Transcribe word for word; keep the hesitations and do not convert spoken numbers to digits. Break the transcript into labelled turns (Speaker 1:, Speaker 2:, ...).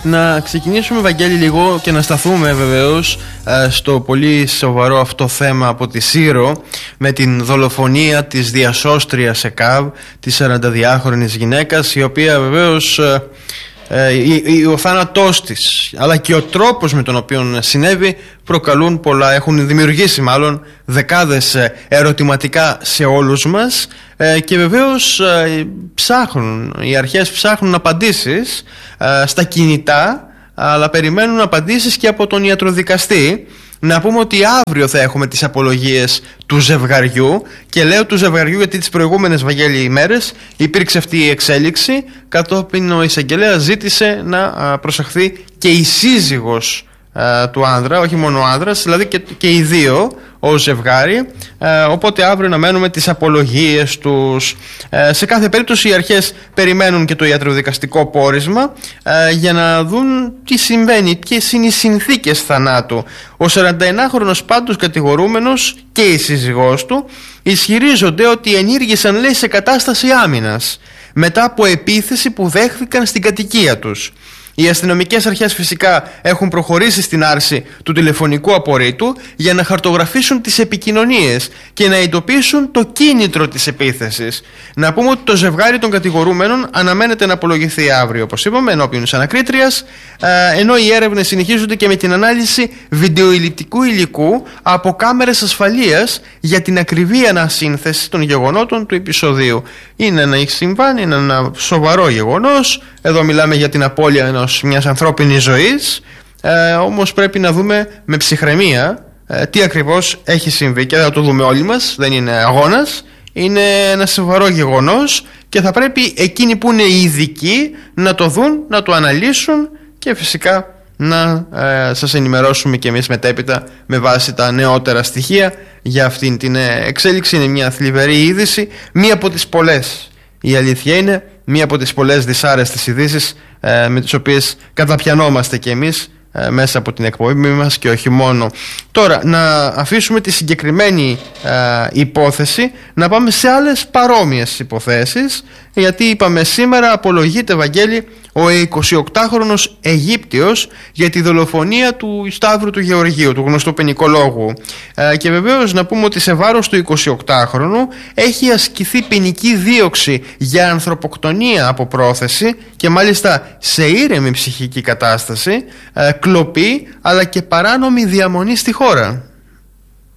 Speaker 1: Να ξεκινήσουμε, Βαγγέλη, λίγο και να σταθούμε βεβαίως στο πολύ σοβαρό αυτό θέμα από τη Σύρο, με την δολοφονία της διασώστριας ΕΚΑΒ, της σαρανταδυάχρονης γυναίκας, η οποία βεβαίως ο θάνατός της αλλά και ο τρόπος με τον οποίο συνέβη προκαλούν πολλά, έχουν δημιουργήσει μάλλον δεκάδες ερωτηματικά σε όλους μας, και βεβαίως ψάχνουν, οι αρχές ψάχνουν απαντήσεις στα κινητά, αλλά περιμένουν απαντήσεις και από τον ιατροδικαστή. Να πούμε ότι αύριο θα έχουμε τις απολογίες του ζευγαριού, και λέω του ζευγαριού γιατί τις προηγούμενες, Βαγγέλη, ημέρες υπήρξε αυτή η εξέλιξη, κατόπιν ο εισαγγελέας ζήτησε να προσαχθεί και η σύζυγος του άνδρα, όχι μόνο ο άνδρας, δηλαδή και, και οι δύο ως ζευγάρι, ε, οπότε αύριο να μένουμε τις απολογίες τους. Ε, σε κάθε περίπτωση οι αρχές περιμένουν και το ιατροδικαστικό πόρισμα ε, για να δουν τι συμβαίνει, ποιες είναι οι συνθήκες θανάτου. Ο σαρανταενάχρονος πάντως κατηγορούμενος και η σύζυγός του ισχυρίζονται ότι ενήργησαν, λέει, σε κατάσταση άμυνας μετά από επίθεση που δέχθηκαν στην κατοικία τους. Οι αστυνομικές αρχές φυσικά έχουν προχωρήσει στην άρση του τηλεφωνικού απορρίτου για να χαρτογραφήσουν τις επικοινωνίες και να εντοπίσουν το κίνητρο της επίθεσης. Να πούμε ότι το ζευγάρι των κατηγορούμενων αναμένεται να απολογηθεί αύριο, όπως είπαμε, ενώπιον της ανακρίτριας, ενώ οι έρευνες συνεχίζονται και με την ανάλυση βιντεοηλειπτικού υλικού από κάμερες ασφαλείας για την ακριβή ανασύνθεση των γεγονότων του επεισοδίου. Είναι ένα συμβάν, είναι ένα σοβαρό γεγονός. Εδώ μιλάμε για την απώλεια ενός, μιας ανθρώπινης ζωής, ε, όμως πρέπει να δούμε με ψυχραιμία ε, τι ακριβώς έχει συμβεί, και θα το δούμε όλοι μας, δεν είναι αγώνας, είναι ένα σοβαρό γεγονός και θα πρέπει εκείνοι που είναι ειδικοί να το δουν, να το αναλύσουν και φυσικά να ε, σας ενημερώσουμε και εμείς μετέπειτα με βάση τα νεότερα στοιχεία για αυτήν την εξέλιξη. Είναι μια θλιβερή είδηση, μία από τις πολλές, η αλήθεια είναι, μία από τις πολλές δυσάρεστες ειδήσεις ε, με τις οποίες καταπιανόμαστε και εμείς ε, μέσα από την εκπομπή μας και όχι μόνο. Τώρα να αφήσουμε τη συγκεκριμένη ε, υπόθεση, να πάμε σε άλλες παρόμοιες υποθέσεις, γιατί είπαμε σήμερα απολογείται, Βαγγέλη, ο εικοσιοκτάχρονος Αιγύπτιος για τη δολοφονία του Σταύρου του Γεωργίου, του γνωστού ποινικολόγου. Ε, και βεβαίως να πούμε ότι σε βάρος του εικοσιοκτάχρονου έχει ασκηθεί ποινική δίωξη για ανθρωποκτονία από πρόθεση και μάλιστα σε ήρεμη ψυχική κατάσταση, ε, κλοπή αλλά και παράνομη διαμονή στη χώρα.